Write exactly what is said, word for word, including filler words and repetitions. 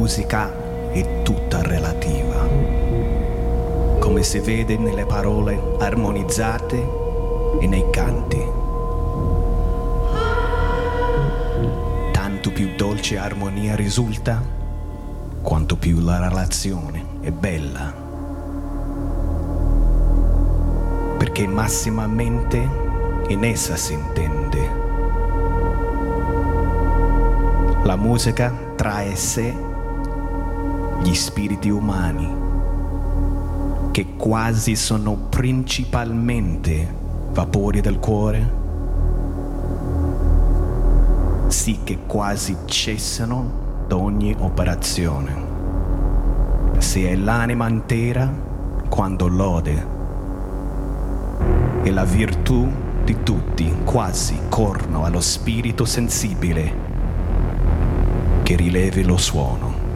musica è tutta relativa, come si vede nelle parole armonizzate e nei canti. Tanto più dolce armonia risulta, quanto più la relazione è bella, perché massimamente in essa si intende. La musica trae sé gli spiriti umani, che quasi sono principalmente vapori del cuore, sì che quasi cessano da ogni operazione. Se è l'anima intera quando lode, e la virtù di tutti quasi corno allo spirito sensibile che rilevi lo suono.